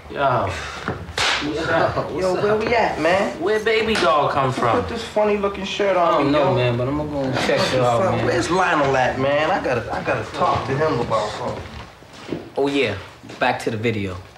Yo. Yo, where we at, man? Where baby doll come from? Put this funny looking shirt on. I don't know, man, but I'm gonna go check it out, man. Where's Lionel at, man? I gotta talk to him about something. Oh yeah, back to the video.